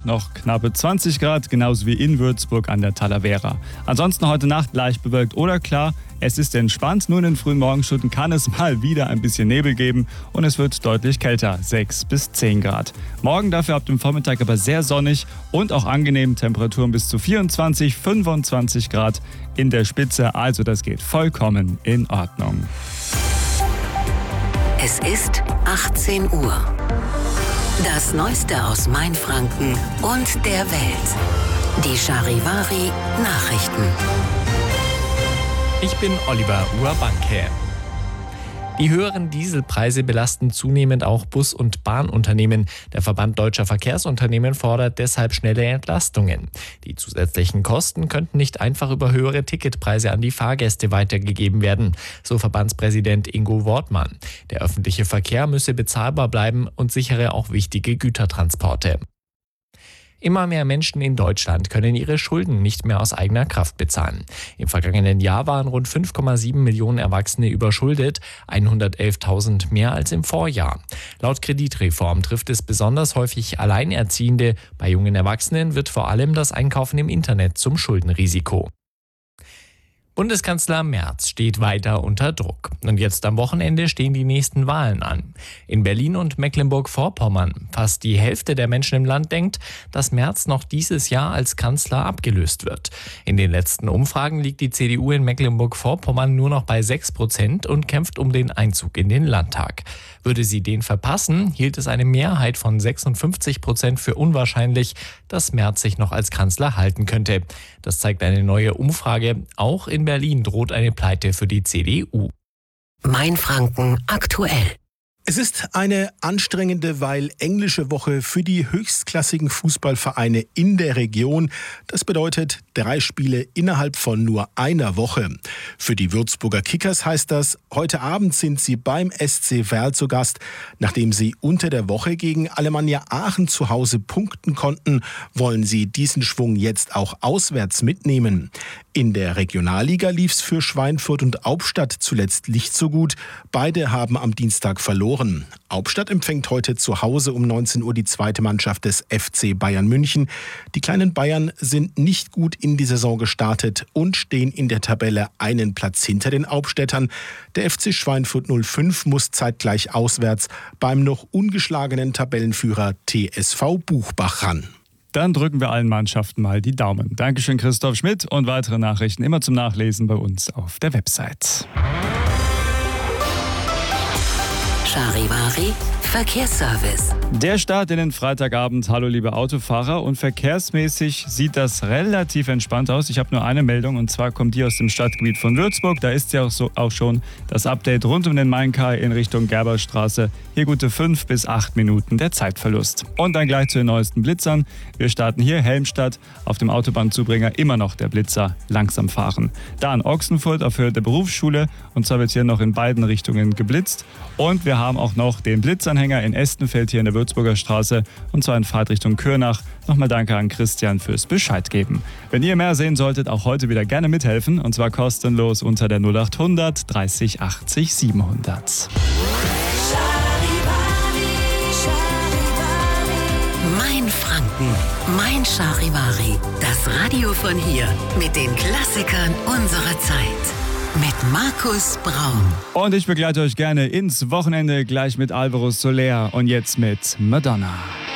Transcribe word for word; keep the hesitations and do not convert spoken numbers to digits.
noch knappe zwanzig Grad, genauso wie in Würzburg an der Talavera. Ansonsten heute Nacht leicht bewölkt oder klar. Es ist entspannt, nur in den frühen Morgenstunden kann es mal wieder ein bisschen Nebel geben und es wird deutlich kälter, sechs bis zehn Grad. Morgen dafür ab dem Vormittag aber sehr sonnig und auch angenehm, Temperaturen bis zu vierundzwanzig, fünfundzwanzig Grad in der Spitze, also das geht vollkommen in Ordnung. Es ist achtzehn Uhr. Das Neueste aus Mainfranken und der Welt. Die Charivari Nachrichten. Ich bin Oliver Urbanke. Die höheren Dieselpreise belasten zunehmend auch Bus- und Bahnunternehmen. Der Verband Deutscher Verkehrsunternehmen fordert deshalb schnelle Entlastungen. Die zusätzlichen Kosten könnten nicht einfach über höhere Ticketpreise an die Fahrgäste weitergegeben werden, so Verbandspräsident Ingo Wortmann. Der öffentliche Verkehr müsse bezahlbar bleiben und sichere auch wichtige Gütertransporte. Immer mehr Menschen in Deutschland können ihre Schulden nicht mehr aus eigener Kraft bezahlen. Im vergangenen Jahr waren rund fünf Komma sieben Millionen Erwachsene überschuldet, hundertelftausend mehr als im Vorjahr. Laut Kreditreform trifft es besonders häufig Alleinerziehende. Bei jungen Erwachsenen wird vor allem das Einkaufen im Internet zum Schuldenrisiko. Bundeskanzler Merz steht weiter unter Druck. Und jetzt am Wochenende stehen die nächsten Wahlen an. In Berlin und Mecklenburg-Vorpommern fast die Hälfte der Menschen im Land denkt, dass Merz noch dieses Jahr als Kanzler abgelöst wird. In den letzten Umfragen liegt die C D U in Mecklenburg-Vorpommern nur noch bei sechs Prozent und kämpft um den Einzug in den Landtag. Würde sie den verpassen, hielt es eine Mehrheit von sechsundfünfzig Prozent für unwahrscheinlich, dass Merz sich noch als Kanzler halten könnte. Das zeigt eine neue Umfrage. Auch in Berlin droht eine Pleite für die C D U. Mainfranken aktuell. Es ist eine anstrengende, weil englische Woche für die höchstklassigen Fußballvereine in der Region. Das bedeutet drei Spiele innerhalb von nur einer Woche. Für die Würzburger Kickers heißt das, heute Abend sind sie beim S C Verl zu Gast. Nachdem sie unter der Woche gegen Alemannia Aachen zu Hause punkten konnten, wollen sie diesen Schwung jetzt auch auswärts mitnehmen. In der Regionalliga lief's für Schweinfurt und Albstadt zuletzt nicht so gut. Beide haben am Dienstag verloren. Albstadt empfängt heute zu Hause um neunzehn Uhr die zweite Mannschaft des F C Bayern München. Die kleinen Bayern sind nicht gut in die Saison gestartet und stehen in der Tabelle einen Platz hinter den Albstädtern. Der F C Schweinfurt null fünf muss zeitgleich auswärts beim noch ungeschlagenen Tabellenführer T S V Buchbach ran. Dann drücken wir allen Mannschaften mal die Daumen. Dankeschön, Christoph Schmidt, und weitere Nachrichten immer zum Nachlesen bei uns auf der Website. Charivari Verkehrsservice. Der Start in den Freitagabend. Hallo liebe Autofahrer. Und verkehrsmäßig sieht das relativ entspannt aus. Ich habe nur eine Meldung, und zwar kommt die aus dem Stadtgebiet von Würzburg. Da ist ja auch, so, auch schon das Update rund um den Main-Kai in Richtung Gerberstraße. Hier gute fünf bis acht Minuten der Zeitverlust. Und dann gleich zu den neuesten Blitzern. Wir starten hier Helmstadt, auf dem Autobahnzubringer immer noch der Blitzer langsam fahren. Dann Ochsenfurt auf Höhe der Berufsschule, und zwar wird hier noch in beiden Richtungen geblitzt. Und wir haben auch noch den Blitzanhänger in Estenfeld hier in der Würzburger Straße, und zwar in Fahrtrichtung Kürnach. Nochmal danke an Christian fürs Bescheid geben. Wenn ihr mehr sehen solltet, auch heute wieder gerne mithelfen, und zwar kostenlos unter der null acht hundert dreißig achtzig siebenhundert. Mainfranken, Mein Charivari, das Radio von hier mit den Klassikern unserer Zeit. Mit Markus Braun. Und ich begleite euch gerne ins Wochenende, gleich mit Alvaro Soler und jetzt mit Madonna.